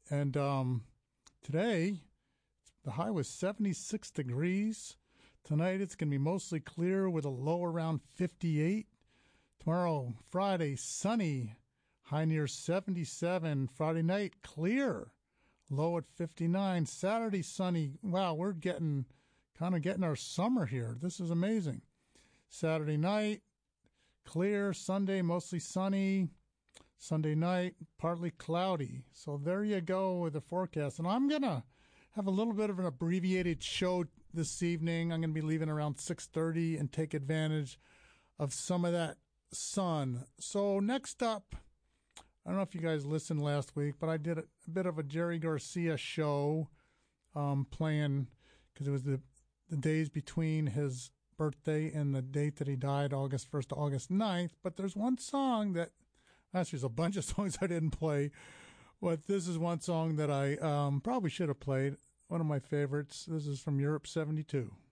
And today, the high was 76 degrees. Tonight, it's going to be mostly clear with a low around 58. Tomorrow, Friday, sunny, high near 77. Friday night, clear, low at 59. Saturday, sunny. Wow, we're getting our summer here. This is amazing. Saturday night, clear. Sunday, mostly sunny. Sunday night, partly cloudy. So there you go with the forecast. And I'm going to have a little bit of an abbreviated show this evening. I'm going to be leaving around 6:30 and take advantage of some of that sun. So next up, I don't know if you guys listened last week, but I did a bit of a Jerry Garcia show playing, because it was the days between his birthday and the date that he died, August 1st to August 9th. But there's one song that, actually there's a bunch of songs I didn't play, but this is one song that I probably should have played, one of my favorites. This is from Europe 72.